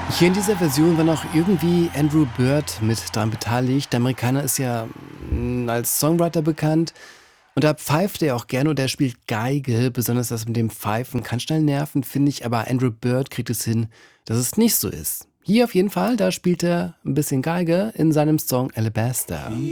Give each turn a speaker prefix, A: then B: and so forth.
A: Hier in dieser Version war noch irgendwie Andrew Bird mit dran beteiligt. Der Amerikaner ist ja als Songwriter bekannt und da pfeift er auch gerne und er spielt Geige. Besonders das mit dem Pfeifen kann schnell nerven, finde ich, aber Andrew Bird kriegt es hin, dass es nicht so ist. Hier auf jeden Fall, da spielt er ein bisschen Geige in seinem Song Alabaster.